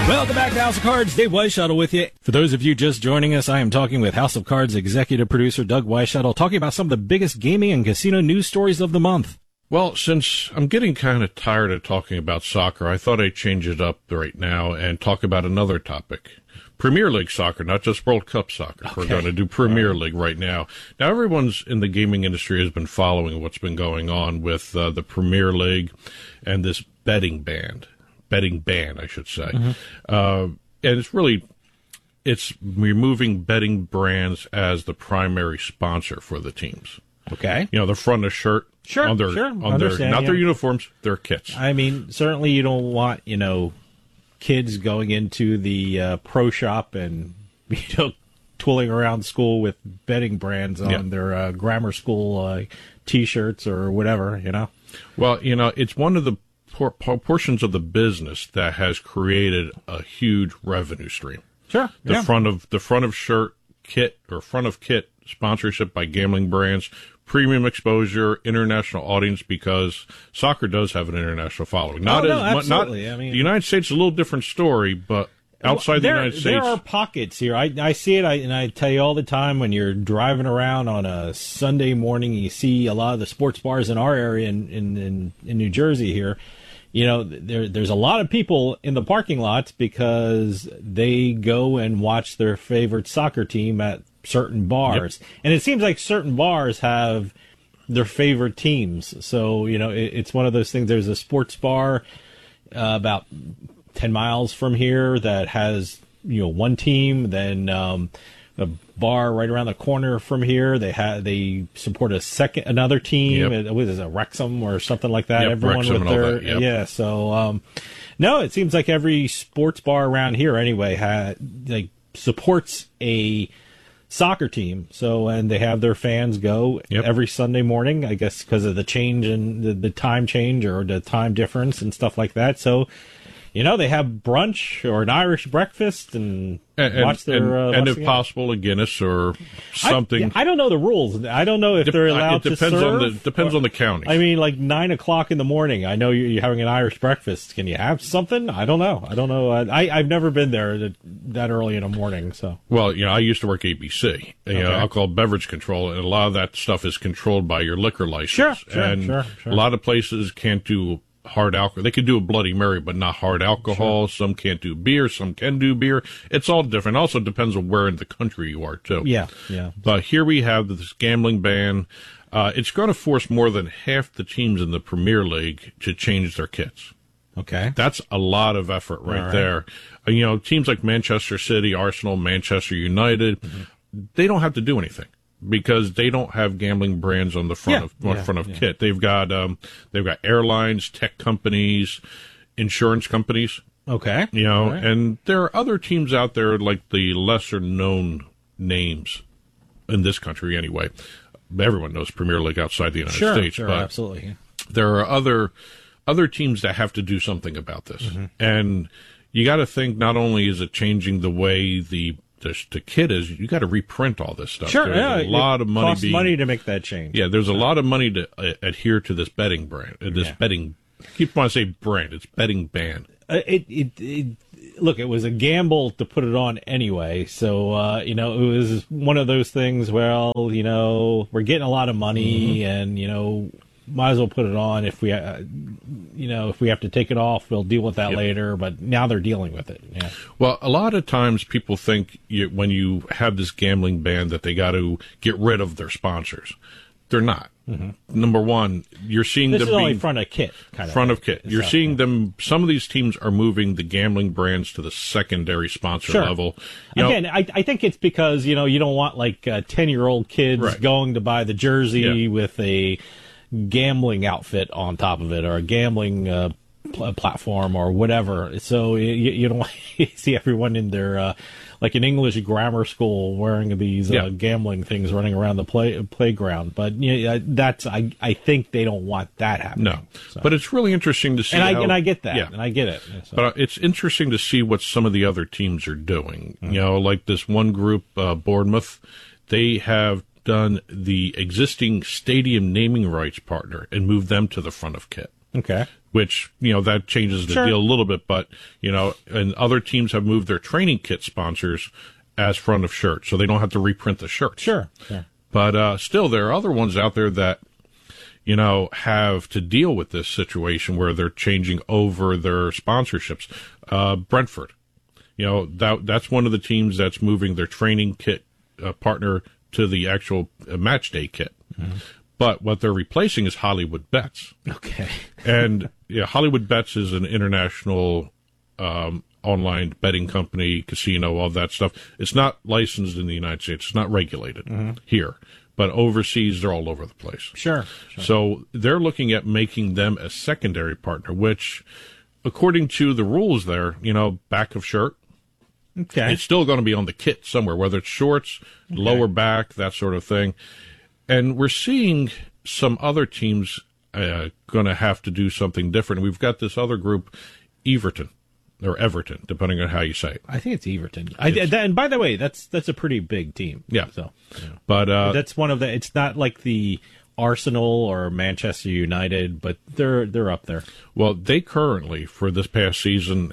Welcome back to House of Cards. Dave Weishuttle with you. For those of you just joining us, I am talking with House of Cards executive producer Doug Weishuttle, talking about some of the biggest gaming and casino news stories of the month. Well, since I'm getting kind of tired of talking about soccer, I thought I'd change it up right now and talk about another topic. Premier League soccer, not just World Cup soccer. Okay. We're going to do Premier League right now. Now, everyone's in the gaming industry has been following what's been going on with the Premier League and this betting ban, I should say. And it's removing betting brands as the primary sponsor for the teams. Okay. You know, the front of shirt. Sure, on their, not their uniforms, their kits. I mean, certainly you don't want, kids going into the pro shop and, tooling around school with betting brands on their grammar school T-shirts or whatever, Well, it's one of the portions of the business that has created a huge revenue stream. Sure. The front of shirt kit or front of kit sponsorship by gambling brands, premium exposure, international audience, because soccer does have an international following. Absolutely. The United States is a little different story, but outside the United States, there are pockets here. I see it, and I tell you all the time when you're driving around on a Sunday morning, you see a lot of the sports bars in our area in New Jersey here. There's a lot of people in the parking lots because they go and watch their favorite soccer team at certain bars. Yep. And it seems like certain bars have their favorite teams. So, it's one of those things. There's a sports bar about 10 miles from here that has, one team. Then a bar right around the corner from here, they support another team. Yep. What is it, Wrexham or something like that? Yep, Everyone Wrexham with and their all that, yep. Yeah. So no, it seems like every sports bar around here anyway supports a soccer team. So, and they have their fans go every Sunday morning, I guess, because of the change in the time change or the time difference and stuff like that. So, they have brunch or an Irish breakfast and watch their and if possible, a Guinness or something. I don't know the rules. I don't know if they're allowed to serve. Depends on the county. I mean, like 9 o'clock in the morning. I know you're having an Irish breakfast. Can you have something? I don't know. I've never been there that early in the morning. So. Well, I used to work ABC, alcohol beverage control, and a lot of that stuff is controlled by your liquor license. Sure. A lot of places can't do hard alcohol. They could do a Bloody Mary, but not hard alcohol. Sure. Some can't do beer. Some can do beer. It's all different. Also depends on where in the country you are, too. Yeah. But here we have this gambling ban. It's going to force more than half the teams in the Premier League to change their kits. Okay. That's a lot of effort right there. Teams like Manchester City, Arsenal, Manchester United, they don't have to do anything, because they don't have gambling brands on the front of kit. They've got airlines, tech companies, insurance companies. Okay. And there are other teams out there like the lesser known names in this country anyway. Everyone knows Premier League outside the United States. Sure, but absolutely. There are other teams that have to do something about this. And you got to think, not only is it changing the way the kit is, you got to reprint all this stuff. Sure, there's a lot of money. Costs money to make that change. Yeah, there's a lot of money to adhere to this betting brand. Betting. Keep wanting to say brand. It's betting ban. Look, it was a gamble to put it on anyway. So it was one of those things. Well, we're getting a lot of money, and might as well put it on. If we have to take it off, we'll deal with that later. But now they're dealing with it. Yeah. Well, a lot of times people think when you have this gambling ban that they got to get rid of their sponsors. They're not. Number one, you're seeing this them is only being front of kit. You're seeing them. Some of these teams are moving the gambling brands to the secondary sponsor level. Again, I think it's because you don't want like 10-year-old kids going to buy the jersey with a gambling outfit on top of it, or a gambling platform or whatever. So you don't want to see everyone in their like an English grammar school wearing these gambling things running around the playground. But that's I think they don't want that happening. No, but it's really interesting to see. And I get that, and I get it. So. But it's interesting to see what some of the other teams are doing. Like this one group, Bournemouth, they have done the existing stadium naming rights partner and moved them to the front of kit. Okay. which, that changes the Sure. deal a little bit. But, and other teams have moved their training kit sponsors as front of shirt, so they don't have to reprint the shirts. Sure. But still, there are other ones out there that, have to deal with this situation where they're changing over their sponsorships. Brentford, that's one of the teams that's moving their training kit partner to the actual match day kit. Mm-hmm. But what they're replacing is Hollywood Bets. Okay. And Hollywood Bets is an international online betting company, casino, all that stuff. It's not licensed in the United States. It's not regulated here. But overseas, they're all over the place. Sure. So they're looking at making them a secondary partner, which, according to the rules there, back of shirt. Okay. It's still going to be on the kit somewhere, whether it's shorts, lower back, that sort of thing. And we're seeing some other teams going to have to do something different. We've got this other group, Everton, depending on how you say it. I think it's Everton. And by the way, that's a pretty big team. Yeah. So, but that's one of the. It's not like the Arsenal or Manchester United, but they're up there. Well, they currently, for this past season,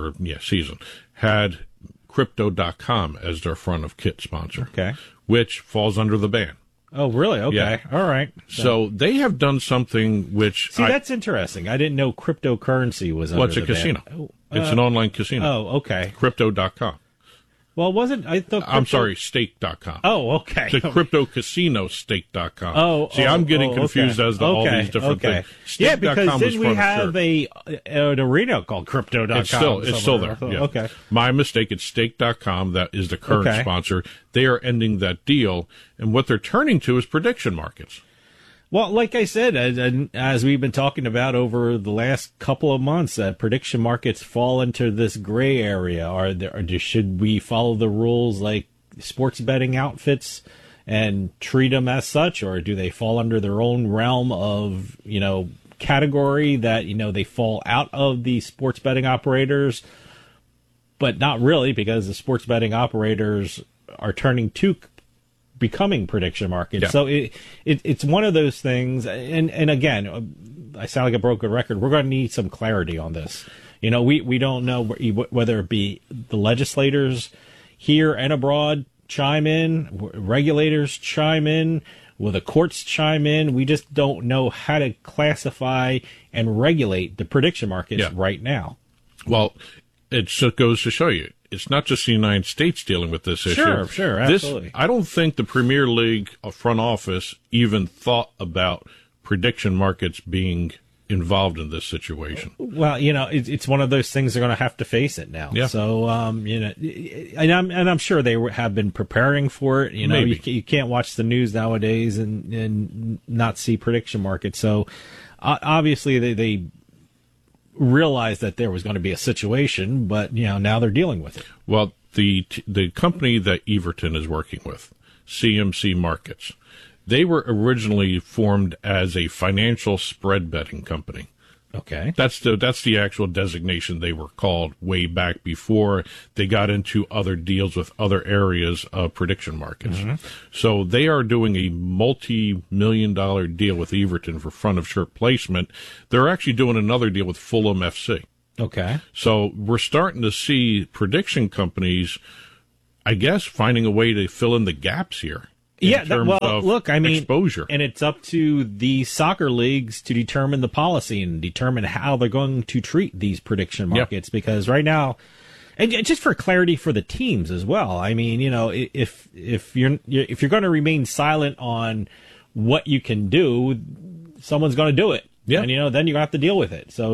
had Crypto.com as their front of kit sponsor. Okay. Which falls under the ban. Oh, really? Okay. Yeah. All right. So they have done something which... See, that's interesting. I didn't know cryptocurrency was under it's a the ban. casino. Oh, it's an online casino. Oh, okay. Crypto.com. Well, wasn't... I thought I'm sorry, Stake.com. Oh, okay. It's a crypto casino, Stake.com. I'm getting confused okay. as to all these different things. Yeah, because is didn't we front of have shirt. an arena called Crypto.com? It's still there. Yeah. Okay. My mistake. It's Stake.com that is the current Okay. sponsor. They are ending that deal, and what they're turning to is prediction markets. Well, like I said, as we've been talking about over the last couple of months, prediction markets fall into this gray area. Should we follow the rules like sports betting outfits and treat them as such, or do they fall under their own realm of, category that, they fall out of the sports betting operators, but not really, because the sports betting operators are turning to becoming prediction markets. Yeah. So it's one of those things. And again, I sound like a broken record. We're going to need some clarity on this. We don't know whether it be the legislators here and abroad chime in, regulators chime in, will the courts chime in. We just don't know how to classify and regulate the prediction markets right now. Well, it just goes to show you, it's not just the United States dealing with this issue. Sure, absolutely. I don't think the Premier League front office even thought about prediction markets being involved in this situation. Well, it's one of those things they're going to have to face it now. Yeah. So, and I'm sure they have been preparing for it. Maybe. You can't watch the news nowadays and not see prediction markets. So, obviously they realized that there was going to be a situation, but now they're dealing with it. Well, the company that Everton is working with, CMC Markets, they were originally formed as a financial spread betting company. Okay. That's the actual designation they were called way back before they got into other deals with other areas of prediction markets. Mm-hmm. So they are doing a multi-million-dollar deal with Everton for front of shirt placement. They're actually doing another deal with Fulham FC. Okay. So we're starting to see prediction companies, I guess, finding a way to fill in the gaps here. Look, I mean, exposure. And it's up to the soccer leagues to determine the policy and determine how they're going to treat these prediction markets. Because right now, and just for clarity for the teams as well, I mean, if you're going to remain silent on what you can do, someone's going to do it. Yeah. And, then you're going to have to deal with it. So,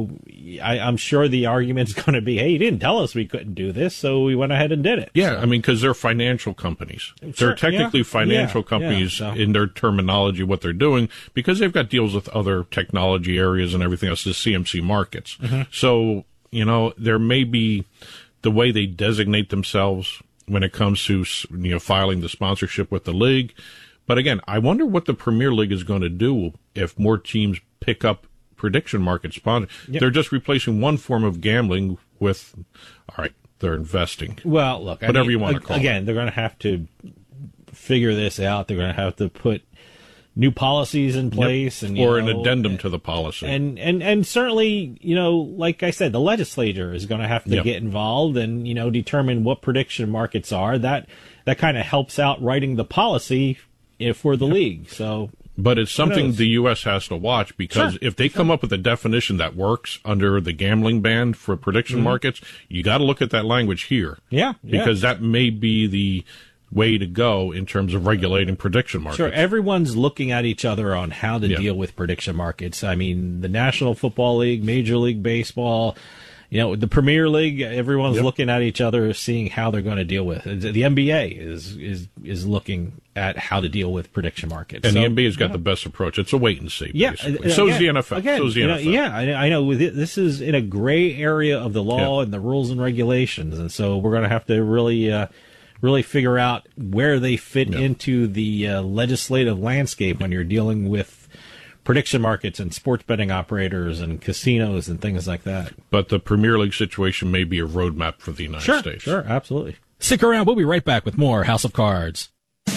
I'm sure the argument's going to be, hey, you didn't tell us we couldn't do this, so we went ahead and did it. Yeah, I mean, because they're financial companies. Sure, they're technically financial companies in their terminology, what they're doing, because they've got deals with other technology areas and everything else, the CMC markets. Mm-hmm. So, there may be the way they designate themselves when it comes to, filing the sponsorship with the league. But again, I wonder what the Premier League is going to do if more teams pick up prediction market sponsors. Yep. They're just replacing one form of gambling with, all right, they're investing. Well, look, whatever you want to call it. Again, they're going to have to figure this out. They're going to have to put new policies in place, and or an addendum to the policy, and certainly, like I said, the legislature is going to have to get involved and determine what prediction markets are. That kind of helps out writing the policy for the league. So, but it's something the U.S. has to watch, because if they come up with a definition that works under the gambling ban for prediction markets, you got to look at that language here, because that may be the way to go in terms of regulating prediction markets. Sure, everyone's looking at each other on how to deal with prediction markets. I mean, the National Football League, Major League Baseball, the Premier League, everyone's looking at each other, seeing how they're going to deal with it. The NBA is looking at how to deal with prediction markets. And the NBA's got the best approach. It's a wait and see, basically. So is the NFL. I know. This is in a gray area of the law and the rules and regulations, and so we're going to have to really figure out where they fit into the legislative landscape when you're dealing with prediction markets and sports betting operators and casinos and things like that. But the Premier League situation may be a roadmap for the United States. Sure, absolutely. Stick around. We'll be right back with more House of Cards.